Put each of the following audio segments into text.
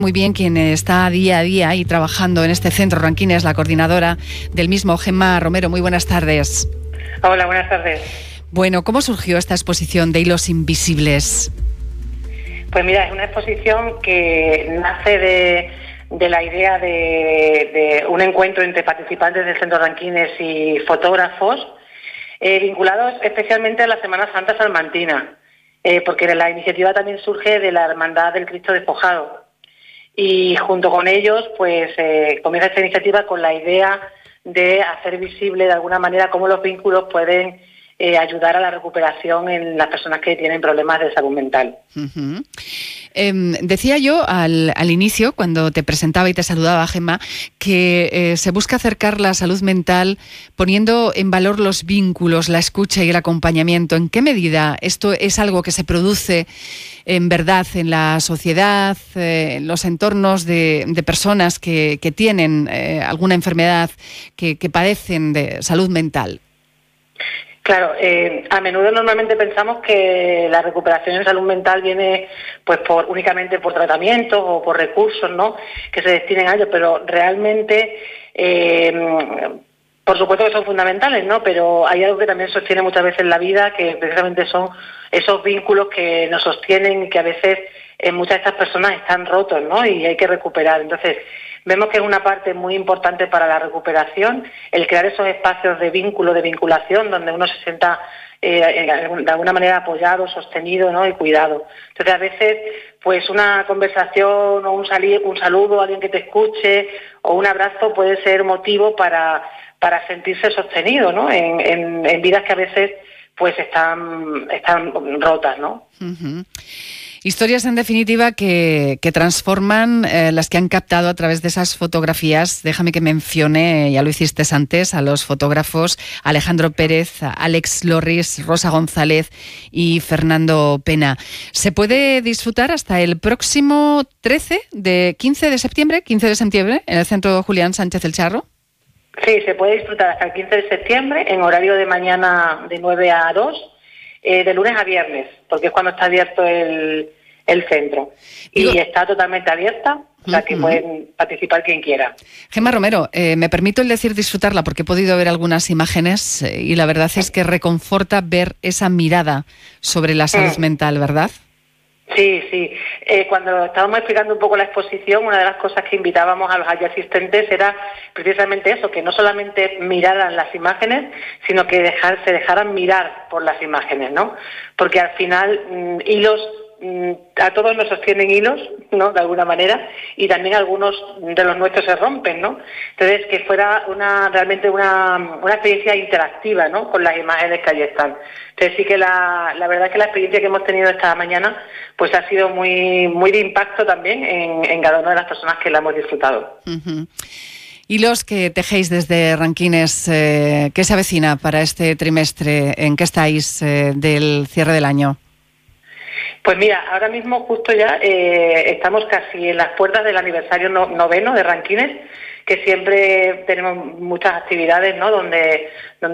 Muy bien, quien está día a día y trabajando en este centro Ranquines es la coordinadora del mismo, Gemma Romero. Muy buenas tardes. Hola, buenas tardes. Bueno, ¿cómo surgió esta exposición de hilos invisibles? Pues mira, es una exposición que nace de la idea de un encuentro entre participantes del centro Ranquines y fotógrafos, vinculados especialmente a la Semana Santa salmantina, porque la iniciativa también surge de la Hermandad del Cristo Despojado. Y junto con ellos, pues comienza esta iniciativa con la idea de hacer visible de alguna manera cómo los vínculos pueden ayudar a la recuperación en las personas que tienen problemas de salud mental. Uh-huh. Decía yo al inicio, cuando te presentaba y te saludaba, Gemma, que se busca acercar la salud mental poniendo en valor los vínculos, la escucha y el acompañamiento. ¿En qué medida esto es algo que se produce en verdad en la sociedad, en los entornos de personas que tienen alguna enfermedad, que padecen de salud mental? Claro, a menudo normalmente pensamos que la recuperación en salud mental viene pues únicamente por tratamientos o por recursos, ¿no?, que se destinen a ello, pero realmente, por supuesto que son fundamentales, ¿no?, pero hay algo que también sostiene muchas veces la vida, que precisamente son esos vínculos que nos sostienen y que a veces muchas de estas personas están rotos, ¿no?, y hay que recuperar. Entonces, vemos que es una parte muy importante para la recuperación, el crear esos espacios de vínculo, de vinculación, donde uno se sienta de alguna manera apoyado, sostenido, ¿no?, y cuidado. Entonces, a veces, pues una conversación o un saludo a alguien que te escuche o un abrazo puede ser motivo para sentirse sostenido, ¿no?, en vidas que a veces pues están rotas, ¿no? Uh-huh. Historias, en definitiva, que transforman las que han captado a través de esas fotografías. Déjame que mencione, ya lo hiciste antes, a los fotógrafos Alejandro Pérez, Alex Lorris, Rosa González y Fernando Pena. Se puede disfrutar hasta el próximo 15 de septiembre, en el Centro Julián Sánchez El Charro. Sí, se puede disfrutar hasta el 15 de septiembre, en horario de mañana de 9 a 2. De lunes a viernes, porque es cuando está abierto el centro. Y está totalmente abierta, o sea que pueden participar quien quiera. Gemma Romero, me permito el decir disfrutarla, porque he podido ver algunas imágenes y la verdad es que reconforta ver esa mirada sobre la salud mental, ¿verdad? Sí, sí. Cuando estábamos explicando un poco la exposición, una de las cosas que invitábamos a los allí asistentes era precisamente eso, que no solamente miraran las imágenes, sino que se dejaran mirar por las imágenes, ¿no? Porque al final a todos nos sostienen hilos, ¿no?, de alguna manera, y también algunos de los nuestros se rompen, ¿no? Entonces, que fuera realmente una experiencia interactiva, ¿no?, con las imágenes que allí están. Entonces, sí que la verdad es que la experiencia que hemos tenido esta mañana pues ha sido muy, muy de impacto también en cada una de las personas que la hemos disfrutado. Uh-huh. Y los que tejéis desde Ranquines, ¿qué se avecina para este trimestre? ¿En qué estáis del cierre del año? Pues mira, ahora mismo justo ya estamos casi en las puertas del aniversario noveno de Ranquines, que siempre tenemos muchas actividades, ¿no?, donde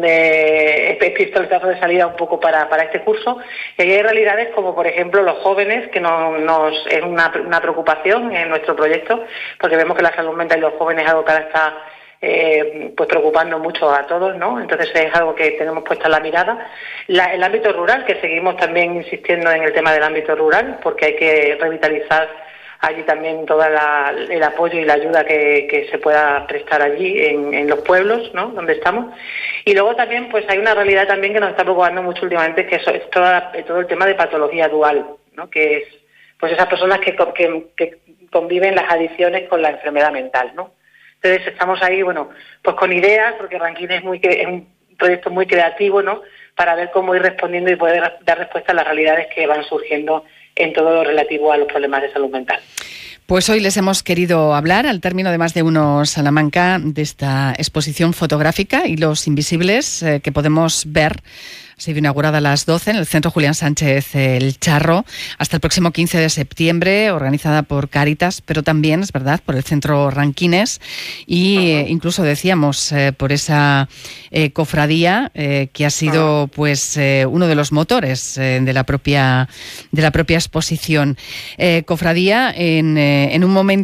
es pistoletazo de salida un poco para este curso. Y hay realidades como, por ejemplo, los jóvenes, que es una preocupación en nuestro proyecto, porque vemos que la salud mental y los jóvenes es algo que ahora está pues preocupando mucho a todos, ¿no? Entonces es algo que tenemos puesta la mirada. El ámbito rural, que seguimos también insistiendo en el tema del ámbito rural, porque hay que revitalizar allí también todo el apoyo y la ayuda que se pueda prestar allí en los pueblos, ¿no?, donde estamos. Y luego también pues hay una realidad también que nos está preocupando mucho últimamente, que es todo el tema de patología dual, ¿no?, que es pues esas personas que conviven las adicciones con la enfermedad mental, ¿no? Entonces estamos ahí, bueno, pues con ideas, porque Ranquines es un proyecto muy creativo, ¿no?, para ver cómo ir respondiendo y poder dar respuesta a las realidades que van surgiendo en todo lo relativo a los problemas de salud mental. Pues hoy les hemos querido hablar, al término de Más de Uno Salamanca, de esta exposición fotográfica Hilos Invisibles, que podemos ver. Ha sido inaugurada a las 12 en el Centro Julián Sánchez El Charro, hasta el próximo 15 de septiembre, organizada por Cáritas, pero también, es verdad, por el Centro Ranquines y incluso, decíamos, por esa cofradía que ha sido pues uno de los motores de la propia exposición. Cofradía en un momento